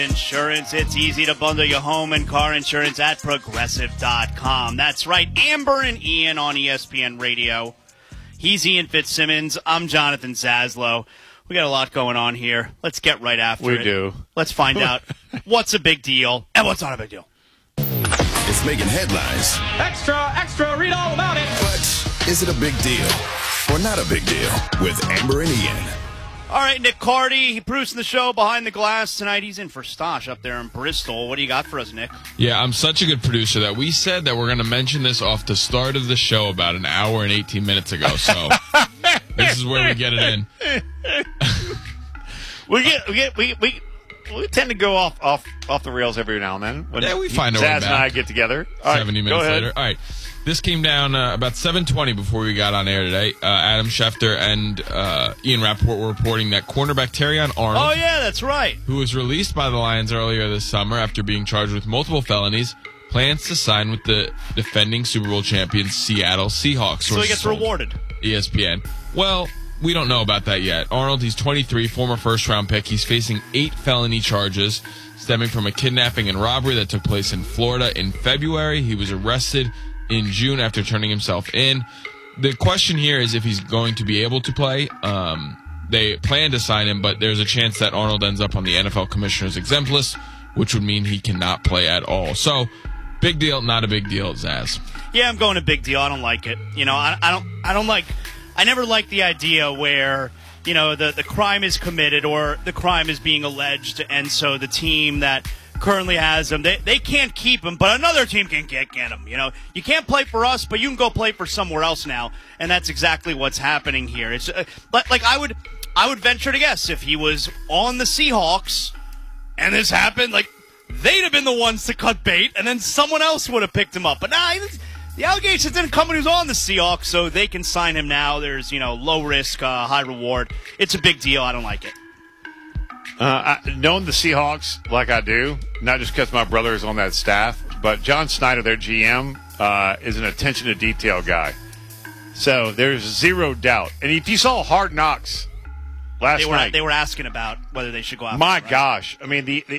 Insurance. It's easy to bundle your home and car insurance at Progressive.com. That's right. Amber and Ian on ESPN Radio. He's Ian Fitzsimmons. I'm Jonathan Zaslow. We got a lot going on here. Let's get right after it. We do. Let's find out what's a big deal and what's not a big deal. It's making headlines. Extra, read all about it. But is it a big deal or not a big deal with Amber and Ian? All right, Nick Cardy, he producing the show Behind the Glass tonight. He's in for Stosh up there in Bristol. What do you got for us, Nick? Yeah, I'm such a good producer that we said that we're going to mention this off the start of the show about an hour and 18 minutes ago. So this is where we get it in. We tend to go off the rails every now and then. When we find our way back. Zaz and I get together. All 70 right, minutes later. All right. This came down about 7:20 before we got on air today. Adam Schefter and Ian Rappaport were reporting that cornerback Terrion Arnold, Oh, yeah, that's right. who was released by the Lions earlier this summer after being charged with multiple felonies, plans to sign with the defending Super Bowl champions Seattle Seahawks. So he gets rewarded. ESPN. Well, we don't know about that yet. Arnold, he's 23, former first-round pick. He's facing 8 felony charges stemming from a kidnapping and robbery that took place in Florida in February. He was arrested in June after turning himself in. The question here is if he's going to be able to play. They plan to sign him, but there's a chance that Arnold ends up on the NFL commissioner's exempt list, which would mean he cannot play at all. So, big deal, not a big deal, Zaz. Yeah, I'm going a big deal. I don't like it. You know, I never liked the idea where, you know, the crime is committed or the crime is being alleged, and so the team that currently has him, they can't keep him, but another team can get him. You know, you can't play for us, but you can go play for somewhere else now, and that's exactly what's happening here. It's like I would venture to guess if he was on the Seahawks and this happened, like they'd have been the ones to cut bait, and then someone else would have picked him up. But the allegations didn't come when he was on the Seahawks, so they can sign him now. There's, you know, low risk, high reward. It's a big deal. I don't like it. Knowing the Seahawks like I do, not just because my brother is on that staff, but John Snyder, their GM, is an attention to detail guy. So there's zero doubt. And if you saw Hard Knocks last night, they were asking about whether they should go out. My gosh. I mean, the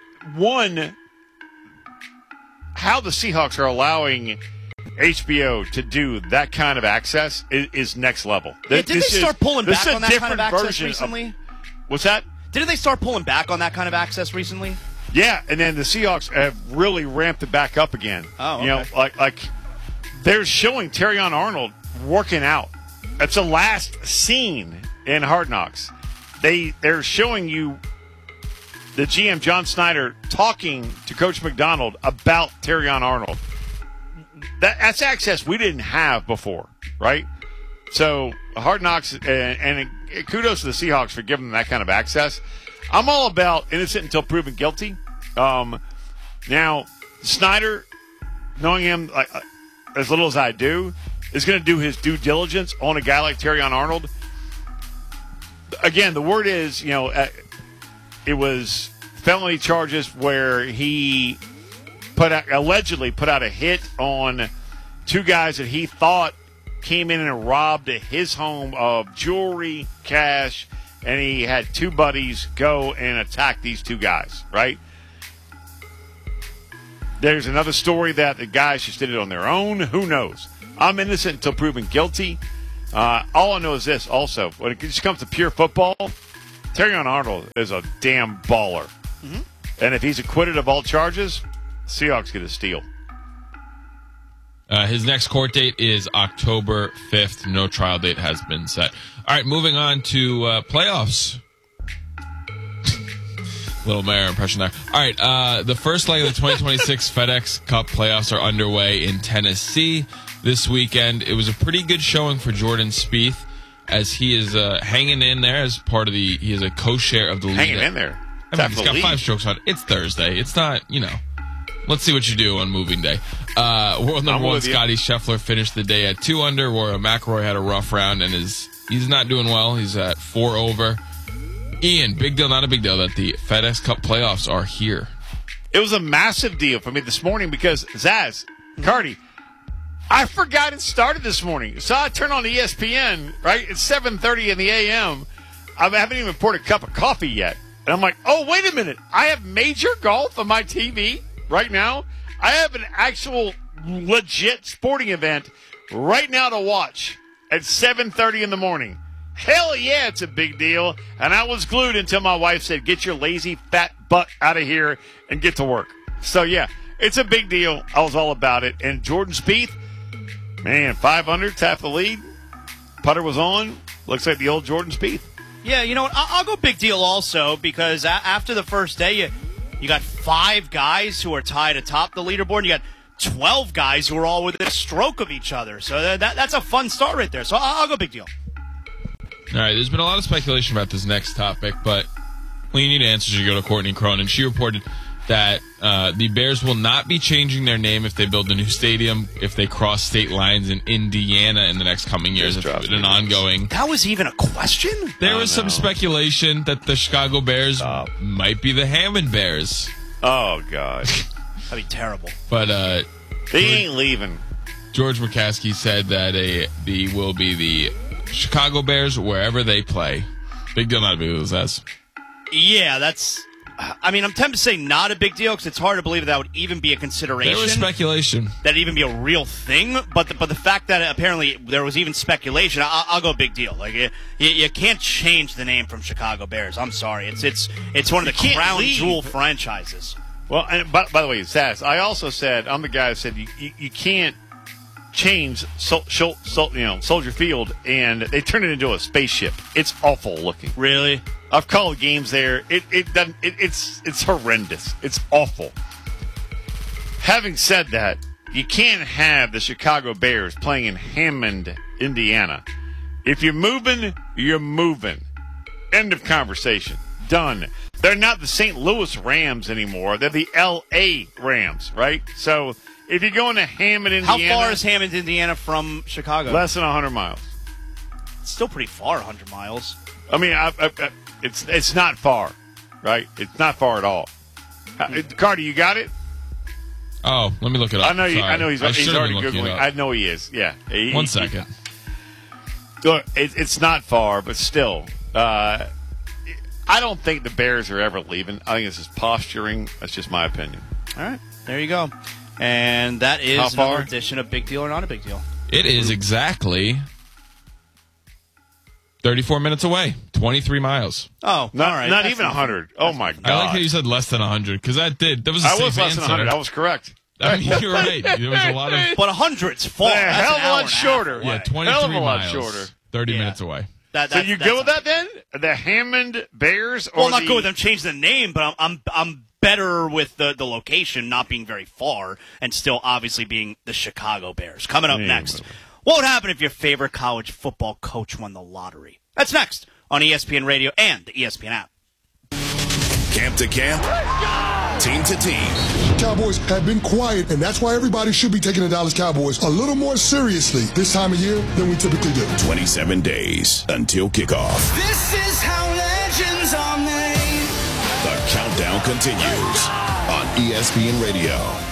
how the Seahawks are allowing HBO to do that kind of access is next level. Yeah, did they start pulling back on that kind of access recently? What's that? Didn't they start pulling back on that kind of access recently? Yeah, and then the Seahawks have really ramped it back up again. Oh, okay. You know, like they're showing Terrion Arnold working out. That's the last scene in Hard Knocks. They're showing you the GM John Snyder talking to Coach McDonald about Terrion Arnold. That's access we didn't have before, right? So Hard Knocks and kudos to the Seahawks for giving them that kind of access. I'm all about innocent until proven guilty. Now, Snyder, knowing him as little as I do, is going to do his due diligence on a guy like Terrion Arnold. Again, the word is, you know, it was felony charges where he allegedly put out a hit on 2 guys that he thought came in and robbed his home of jewelry, cash, and he had 2 buddies go and attack these 2 guys, right? There's another story that the guys just did it on their own. Who knows? I'm innocent until proven guilty. All I know is this also. When it just comes to pure football, Terrion Arnold is a damn baller. Mm-hmm. And if he's acquitted of all charges, Seahawks get a steal. His next court date is October 5th. No trial date has been set. All right, moving on to playoffs. Little Mayor impression there. All right, the first leg of the 2026 FedEx Cup playoffs are underway in Tennessee this weekend. It was a pretty good showing for Jordan Spieth as he is hanging in there as part of he is a co-share of the lead. Hanging in there? I mean, he's got 5 strokes on it. It's Thursday. It's not, you know. Let's see what you do on moving day. World number 1 Scotty Scheffler finished the day at 2 under. Rory McIlroy had a rough round and he's not doing well. He's at 4 over. Ian, big deal, not a big deal that the FedEx Cup playoffs are here. It was a massive deal for me this morning because, Zaz, Cardi, I forgot it started this morning. So I turned on ESPN, right? It's 7:30 in the a.m. I haven't even poured a cup of coffee yet. And I'm like, oh, wait a minute. I have Major Golf on my TV right now. I have an actual legit sporting event right now to watch at 7:30 in the morning. Hell yeah, it's a big deal. And I was glued until my wife said, get your lazy fat butt out of here and get to work. So, yeah, it's a big deal. I was all about it. And Jordan Spieth, man, 500, half the lead. Putter was on. Looks like the old Jordan Spieth. Yeah, you know what? I'll go big deal also because after the first day, you got 5 guys who are tied atop the leaderboard. You got 12 guys who are all within a stroke of each other. So that's a fun start right there. So I'll go big deal. All right, there's been a lot of speculation about this next topic, but when you need answers, you go to Courtney Cronin. She reported that the Bears will not be changing their name if they build a new stadium, if they cross state lines in Indiana in the next coming years. It's been an ongoing. That was even a question? There was some speculation that the Chicago Bears might be the Hammond Bears. Oh, God. That'd be terrible. But they ain't leaving. George McCaskey said that the will be the Chicago Bears wherever they play. Big deal, not a big deal, says. Yeah, that's... I mean, I'm tempted to say not a big deal because it's hard to believe that would even be a consideration. There was speculation. That'd even be a real thing. But the fact that apparently there was even speculation, I'll go big deal. Like you can't change the name from Chicago Bears. I'm sorry. It's one of the crown jewel franchises. Well, and by the way, Sass, I also said, I'm the guy that said you can't change Soldier Field, and they turned it into a spaceship. It's awful looking. Really? I've called games there. It's horrendous. It's awful. Having said that, you can't have the Chicago Bears playing in Hammond, Indiana. If you're moving, you're moving. End of conversation. Done. They're not the St. Louis Rams anymore. They're the L.A. Rams, right? So if you're going to Hammond, Indiana... How far is Hammond, Indiana from Chicago? Less than 100 miles. It's still pretty far, 100 miles. I mean, it's not far, right? It's not far at all. Cardi, you got it? Oh, let me look it up. I know he's already Googling. I know he is. Yeah. 1 second. Look, it's not far, but still. I don't think the Bears are ever leaving. I think this is posturing. That's just my opinion. All right. There you go. And that is another edition of Big Deal or Not a Big Deal. It is exactly 34 minutes away. 23 miles. Oh, all right. Not even 100. Oh, my God. I like how you said less than 100, because that was a safe was less answer. than 100. I was correct. I mean, you're right. There was a lot of... But 100's far. A hell of a lot shorter. Yeah, 23 miles. 30 minutes away. So you go with that then? The Hammond Bears? Or well, I'm not good with them changing the name, but I'm better with the location not being very far and still obviously being the Chicago Bears. Coming up next, what would happen if your favorite college football coach won the lottery? That's next on ESPN Radio and the ESPN app. Camp to camp, team to team. Cowboys have been quiet, and that's why everybody should be taking the Dallas Cowboys a little more seriously this time of year than we typically do. 27 days until kickoff. This is how legends are made. The countdown continues on ESPN Radio.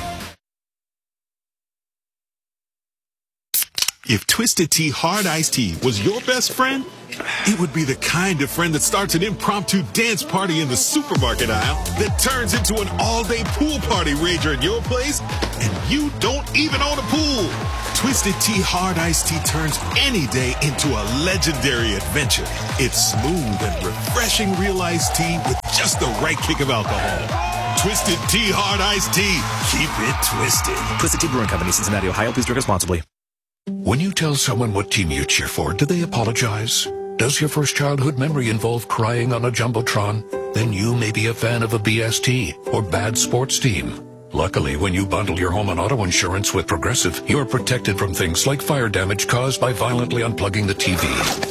If Twisted Tea Hard Iced Tea was your best friend, it would be the kind of friend that starts an impromptu dance party in the supermarket aisle that turns into an all-day pool party rager at your place, and you don't even own a pool. Twisted Tea Hard Iced Tea turns any day into a legendary adventure. It's smooth and refreshing real iced tea with just the right kick of alcohol. Twisted Tea Hard Iced Tea. Keep it twisted. Twisted Tea Brewing Company, Cincinnati, Ohio. Please drink responsibly. When you tell someone what team you cheer for, do they apologize? Does your first childhood memory involve crying on a Jumbotron? Then you may be a fan of a BST or bad sports team. Luckily, when you bundle your home and auto insurance with Progressive, you're protected from things like fire damage caused by violently unplugging the TV.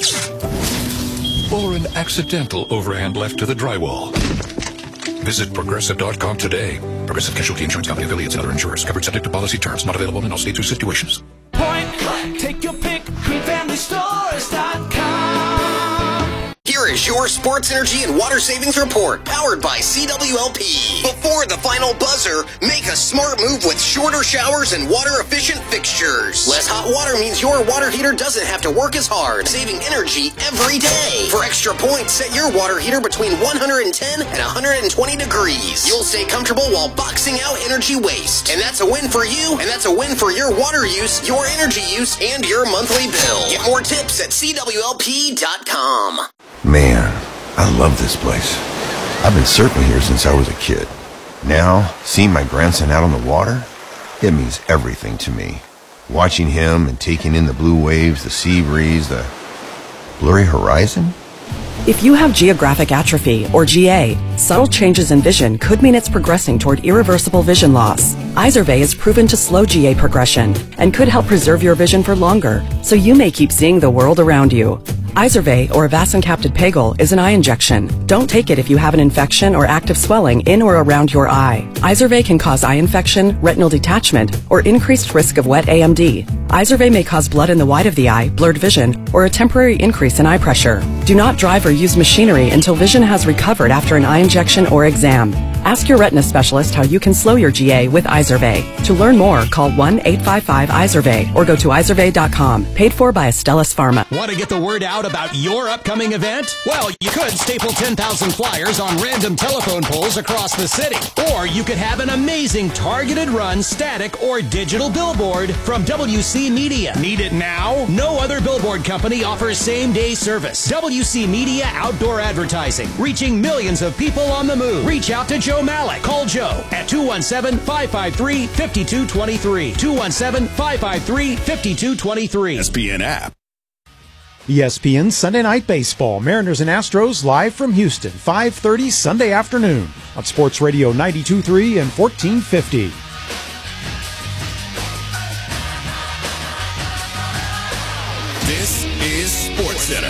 Or an accidental overhand left to the drywall. Visit Progressive.com today. Progressive Casualty Insurance Company, affiliates, and other insurers. Covered subject to policy terms. Not available in all states or situations. Take your pick, greenfamilystores.com. Here is Here's your sports energy and water savings report, powered by CWLP. Before the final buzzer, make a smart move with shorter showers and water-efficient fixtures. Less hot water means your water heater doesn't have to work as hard, saving energy every day. For extra points, set your water heater between 110 and 120 degrees. You'll stay comfortable while boxing out energy waste. And that's a win for you, and that's a win for your water use, your energy use, and your monthly bill. Get more tips at CWLP.com. Man, I love this place. I've been surfing here since I was a kid. Now, seeing my grandson out on the water, it means everything to me. Watching him and taking in the blue waves, the sea breeze, the blurry horizon. If you have geographic atrophy, or GA, subtle changes in vision could mean it's progressing toward irreversible vision loss. Izervay is proven to slow GA progression and could help preserve your vision for longer, so you may keep seeing the world around you. Izervay, or avacincaptad pegol, is an eye injection. Don't take it if you have an infection or active swelling in or around your eye. Izervay can cause eye infection, retinal detachment, or increased risk of wet AMD. Izervay may cause blood in the white of the eye, blurred vision, or a temporary increase in eye pressure. Do not drive or use machinery until vision has recovered after an eye injection or exam. Ask your retina specialist how you can slow your GA with Izervay. To learn more, call 1-855-IZERVAY or go to izervay.com. Paid for by Astellas Pharma. Want to get the word out about your upcoming event? Well, you could staple 10,000 flyers on random telephone poles across the city. Or you could have an amazing targeted run, static, or digital billboard from WC Media. Need it now? No other billboard company offers same-day service. WC Media Outdoor Advertising, reaching millions of people on the move. Reach out to Joe Malik. Call Joe at 217-553-5223. 217-553-5223. ESPN app. ESPN Sunday Night Baseball. Mariners and Astros live from Houston, 5:30 Sunday afternoon on Sports Radio 92.3 and 1450. This is SportsCenter.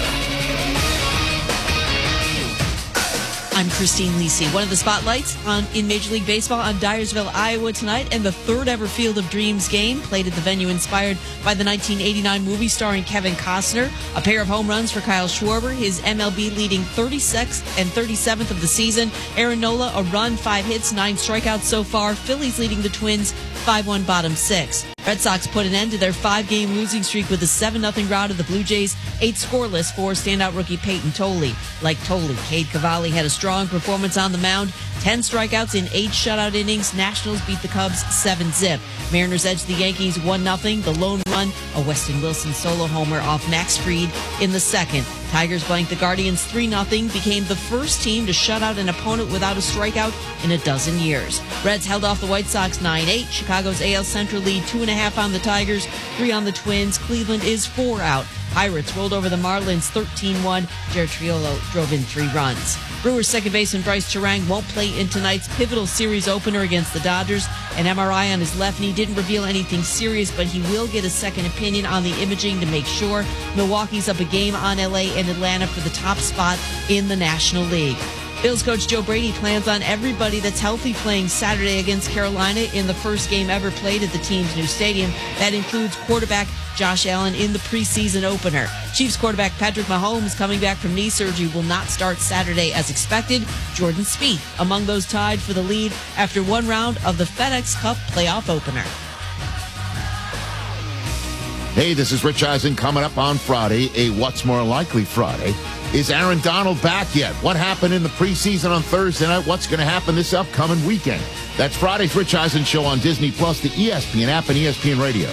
I'm Christine Lisi. One of the spotlights in Major League Baseball on Dyersville, Iowa tonight, and the third ever Field of Dreams game played at the venue inspired by the 1989 movie starring Kevin Costner. A pair of home runs for Kyle Schwarber, his MLB leading 36th and 37th of the season. Aaron Nola, a run, 5 hits, 9 strikeouts so far. Phillies leading the Twins 5-1 bottom 6. Red Sox put an end to their 5-game losing streak with a 7-0 rout of the Blue Jays, 8 scoreless for standout rookie Peyton Tolley. Like Tolley, Cade Cavalli had a strong performance on the mound, 10 strikeouts in 8 shutout innings. Nationals beat the Cubs 7-zip. Mariners edged the Yankees 1-0. The lone run, a Weston Wilson solo homer off Max Fried in the second. Tigers blanked the Guardians 3-0, became the first team to shut out an opponent without a strikeout in a dozen years. Reds held off the White Sox 9-8. Chicago's AL Central lead 2.5 on the Tigers, 3 on the Twins. Cleveland is 4 out. Pirates rolled over the Marlins 13-1. Jared Triolo drove in 3 runs. Brewers second baseman Bryce Terang won't play in tonight's pivotal series opener against the Dodgers. An MRI on his left knee didn't reveal anything serious, but he will get a second opinion on the imaging to make sure. Milwaukee's up a game on LA and Atlanta for the top spot in the National League. Bills coach Joe Brady plans on everybody that's healthy playing Saturday against Carolina in the first game ever played at the team's new stadium. That includes quarterback Josh Allen in the preseason opener. Chiefs quarterback Patrick Mahomes, coming back from knee surgery, will not start Saturday as expected. Jordan Spieth among those tied for the lead after one round of the FedEx Cup playoff opener. Hey, this is Rich Eisen coming up on Friday, a What's More Likely Friday. Is Aaron Donald back yet? What happened in the preseason on Thursday night? What's going to happen this upcoming weekend? That's Friday's Rich Eisen Show on Disney+, the ESPN app, and ESPN Radio.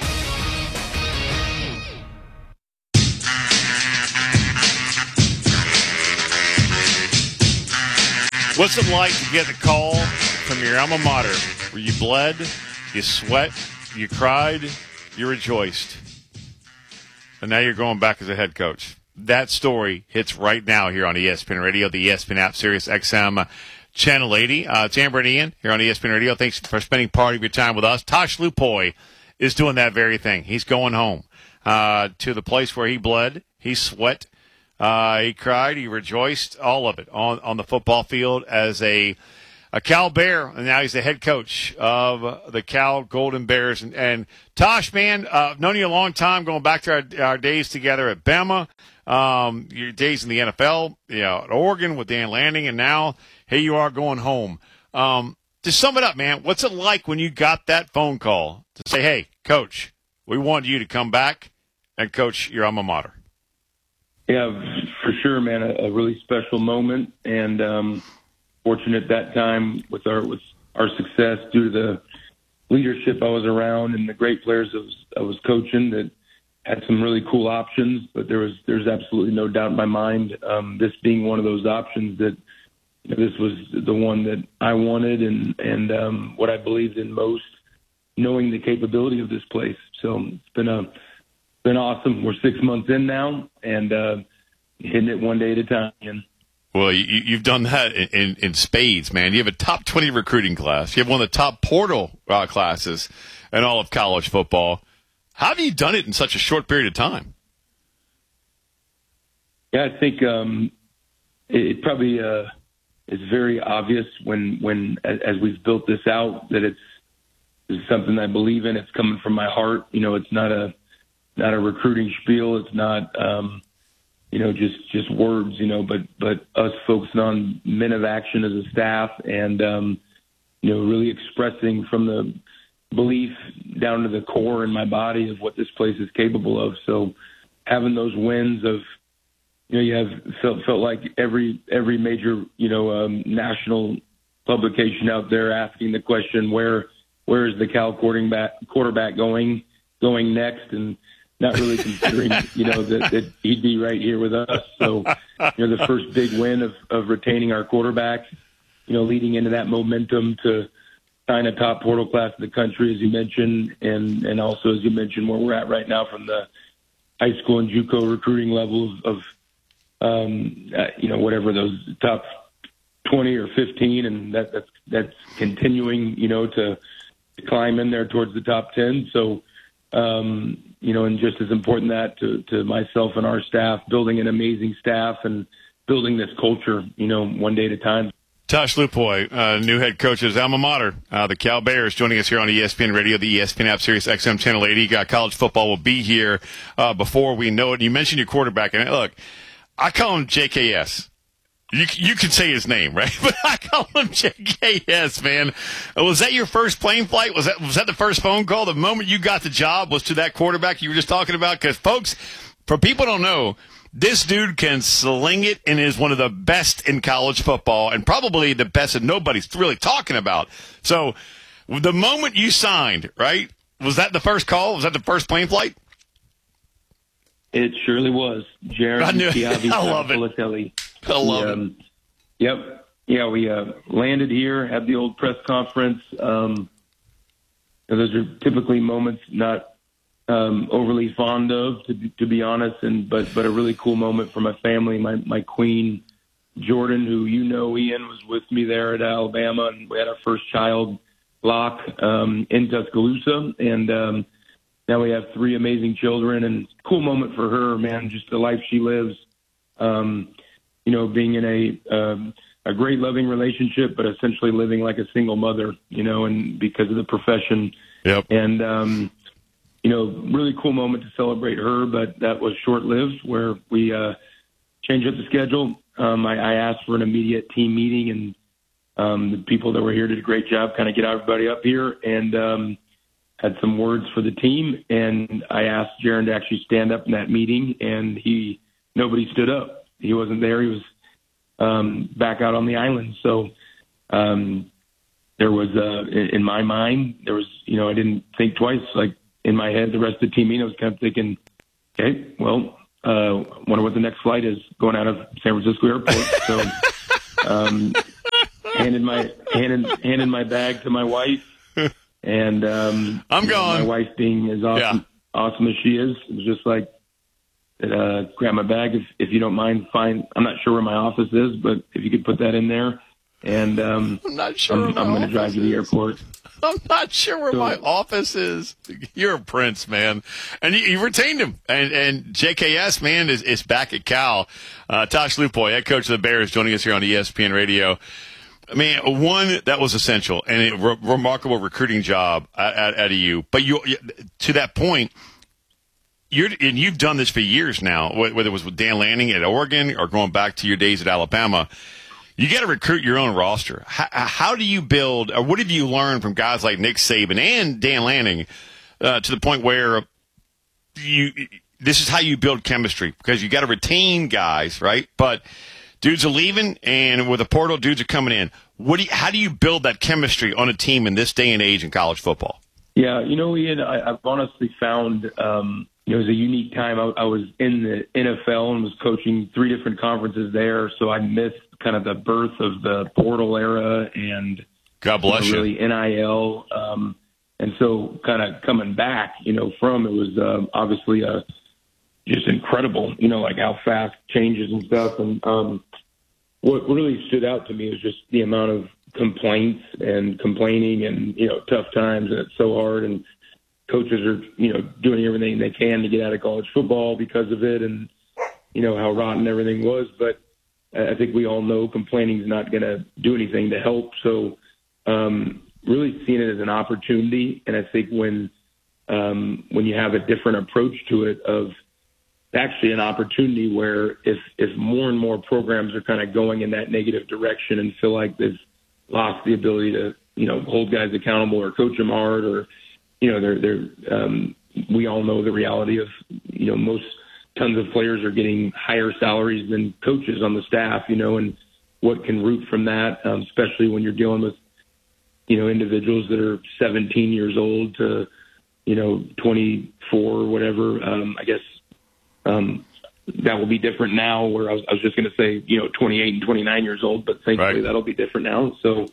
What's it like to get the call from your alma mater where you bled, you sweat, you cried, you rejoiced, and now you're going back as a head coach? That story hits right now here on ESPN Radio, the ESPN app, Sirius XM Channel 80. It's Amber and Ian here on ESPN Radio. Thanks for spending part of your time with us. Tosh Lupoy is doing that very thing. He's going home to the place where he bled, he sweat, he cried, he rejoiced, all of it on the football field as a a Cal Bear, and now he's the head coach of the Cal Golden Bears. And Tosh, man, I've known you a long time, going back to our days together at Bama, your days in the NFL, at Oregon with Dan Lanning, and now here you are going home. To sum it up, man, what's it like when you got that phone call to say, hey, Coach, we want you to come back and coach your alma mater? Yeah, for sure, man. A really special moment, and fortunate that time with our success due to the leadership I was around and the great players I was coaching that had some really cool options. But there's absolutely no doubt in my mind, this being one of those options, that this was the one that I wanted and what I believed in most, knowing the capability of this place. So it's been awesome. We're 6 months in now, and hitting it one day at a time. Well, you've done that in spades, man. You have a top 20 recruiting class. You have one of the top portal classes in all of college football. How have you done it in such a short period of time? Yeah, I think it probably is very obvious when as we've built this out that it's something I believe in. It's coming from my heart. It's not a recruiting spiel. It's not just words. But us focusing on men of action as a staff, and really expressing from the belief down to the core in my body of what this place is capable of. So having those wins of you have felt like every major national publication out there asking the question, where is the Cal quarterback going next, and not really considering that he'd be right here with us. So the first big win of retaining our quarterback, leading into that momentum to sign a top portal class in the country, as you mentioned, and also, as you mentioned, where we're at right now from the high school and JUCO recruiting levels of whatever those top 20 or 15, and that's continuing, to climb in there towards the top 10. So, and just as important that to myself and our staff, building an amazing staff and building this culture, one day at a time. Tosh Lupoy, new head coach of his alma mater, the Cal Bears, joining us here on ESPN Radio, the ESPN app, Sirius XM Channel 80. College football will be here before we know it. You mentioned your quarterback, and look, I call him JKS. You can say his name, right? But I call him JKS, man. Was that your first plane flight? Was that the first phone call? The moment you got the job was to that quarterback you were just talking about? Because, folks, for people who don't know, this dude can sling it and is one of the best in college football, and probably the best that nobody's really talking about. So the moment you signed, right, was that the first call? Was that the first plane flight? It surely was. Jared I love it. I love it. Yep. Yeah, we landed here, had the old press conference. Those are typically moments not overly fond of, to be honest, but a really cool moment for my family. My queen, Jordan, who Ian, was with me there at Alabama, and we had our first child, Locke, in Tuscaloosa, and now we have 3 amazing children, and cool moment for her, man, just the life she lives, being in a great loving relationship, but essentially living like a single mother, and because of the profession. Yep. And, really cool moment to celebrate her, but that was short-lived where we changed up the schedule. I asked for an immediate team meeting, and the people that were here did a great job kind of get everybody up here, and had some words for the team, and I asked Jaron to actually stand up in that meeting, and nobody stood up. He wasn't there. He was back out on the island. So there was, in my mind, there was, I didn't think twice. Like in my head, the rest of the team, I was kind of thinking, okay, well, wonder what the next flight is going out of San Francisco Airport. So handed my bag to my wife. And I'm gone. My wife being as awesome as she is, it was just like, grab my bag if you don't mind. Fine. I'm not sure where my office is, but if you could put that in there, and I'm not sure. I'm going to drive to the airport. I'm not sure where my office is. You're a prince, man, and you retained him. And JKS, man, is back at Cal. Tosh Lupoy, head coach of the Bears, joining us here on ESPN Radio. I mean, one, that was essential and a remarkable recruiting job out of you. But you, to that point, you've done this for years now, whether it was with Dan Lanning at Oregon or going back to your days at Alabama. You got to recruit your own roster. How do you build, or what have you learned from guys like Nick Saban and Dan Lanning to the point where this is how you build chemistry? Because you got to retain guys, right? But dudes are leaving, and with the portal, dudes are coming in. How do you build that chemistry on a team in this day and age in college football? Yeah, Ian, I've honestly found it was a unique time. I was in the NFL and was coaching 3 different conferences there, so I missed kind of the birth of the portal era and God bless you. Really NIL. And so kind of coming back, from it was obviously just incredible, like how fast changes and stuff. And what really stood out to me was just the amount of complaints and complaining and, tough times, and it's so hard. And coaches are, doing everything they can to get out of college football because of it and, how rotten everything was. But I think we all know complaining is not going to do anything to help. So really seeing it as an opportunity. And I think when you have a different approach to it of actually an opportunity where if more and more programs are kind of going in that negative direction and feel like they've lost the ability to, hold guys accountable or coach them hard or, we all know the reality of, most tons of players are getting higher salaries than coaches on the staff, and what can root from that, especially when you're dealing with, individuals that are 17 years old to, 24 or whatever. I guess that will be different now where I was just going to say, 28 and 29 years old, but thankfully that'll be different now. So,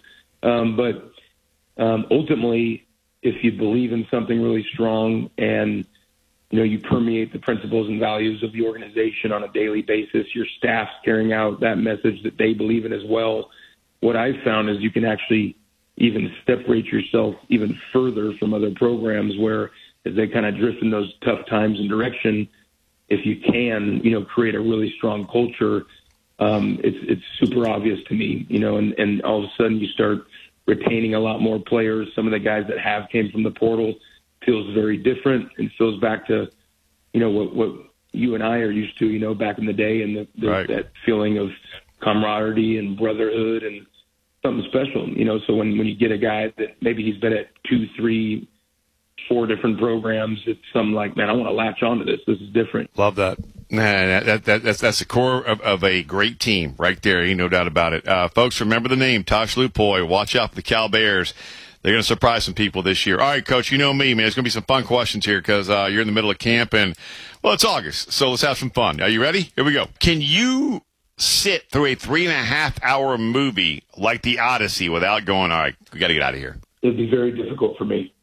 ultimately, if you believe in something really strong and, you permeate the principles and values of the organization on a daily basis, your staff's carrying out that message that they believe in as well. What I've found is you can actually even separate yourself even further from other programs where as they kind of drift in those tough times and direction, if you can, create a really strong culture, it's super obvious to me, and all of a sudden you start retaining a lot more players. Some of the guys that came from the portal feels very different and feels back to, what you and I are used to, back in the day and that feeling of camaraderie and brotherhood and something special, so when you get a guy that maybe he's been at 2, 3, 4 different programs, it's something like, man, I want to latch onto this. This is different. Love that. That's the core of a great team right there. Ain't no doubt about it. Folks, remember the name, Tosh Lupoy. Watch out for the Cal Bears. They're going to surprise some people this year. All right, Coach, you know me, man. There's going to be some fun questions here because you're in the middle of camp and, well, it's August, so let's have some fun. Are you ready? Here we go. Can you sit through a 3.5-hour movie like The Odyssey without going, all right, we got to get out of here? It'd be very difficult for me.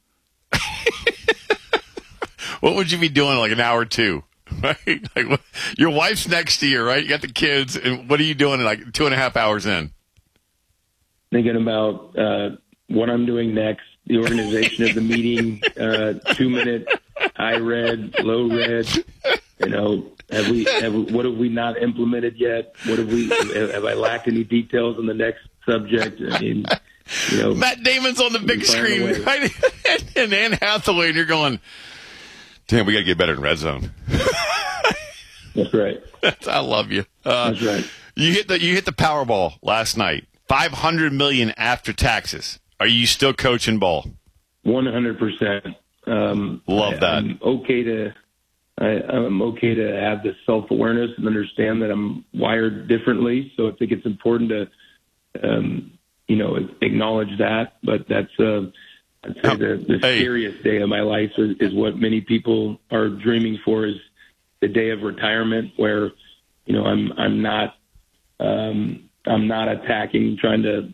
What would you be doing like an hour or two? Right? Like, your wife's next to you, right? You got the kids, and what are you doing like 2.5 hours in? Thinking about what I'm doing next, the organization of the meeting, 2-minute high red, low red. What have we not implemented yet? Have I lacked any details on the next subject? I mean, Matt Damon's on the big screen, right? And Anne Hathaway, and you're going, damn, we got to get better in red zone. That's right. I love you. That's right. You hit the Powerball last night. $500 million after taxes. Are you still coaching ball? 100%. Love that. I'm okay to have this self-awareness and understand that I'm wired differently. So I think it's important to, acknowledge that. But that's, I'd say the scariest day of my life is what many people are dreaming for, is the day of retirement, where I'm not attacking, trying to